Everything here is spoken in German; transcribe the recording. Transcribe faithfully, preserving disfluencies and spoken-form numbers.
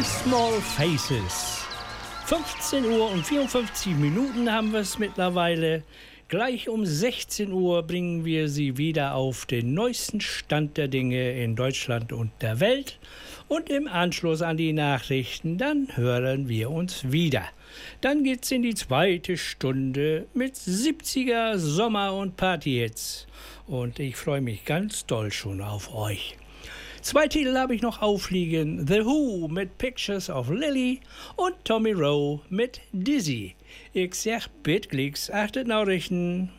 Small Faces. fünfzehn Uhr und vierundfünfzig Minuten haben wir es mittlerweile. Gleich um sechzehn Uhr bringen wir Sie wieder auf den neuesten Stand der Dinge in Deutschland und der Welt. Und im Anschluss an die Nachrichten, dann hören wir uns wieder. Dann geht's in die zweite Stunde mit siebziger Sommer- und Partyhits. Und ich freue mich ganz doll schon auf euch. Zwei Titel habe ich noch aufliegen. The Who mit Pictures of Lily und Tommy Rowe mit Dizzy. Ich sag Bitklicks, achtet Nachrichten.